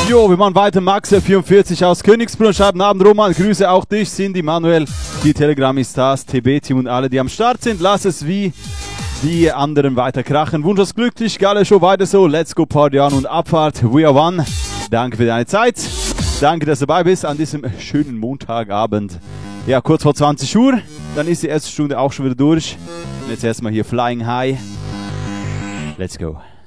Jo, wir machen weiter. Max 44 aus Königsbrunn. Schönen Abend, Roman. Grüße auch dich, Cindy, Manuel, die Telegram-Stars, TB-Team und alle, die am Start sind. Lass es wie die anderen weiter krachen. Wunsch uns glücklich, geile Show, weiter so. Let's go Party on und Abfahrt. We are one. Danke für deine Zeit. Danke, dass du dabei bist an diesem schönen Montagabend. Ja, kurz vor 20 Uhr. Dann ist die erste Stunde auch schon wieder durch. Und jetzt erstmal hier Flying High. Let's go.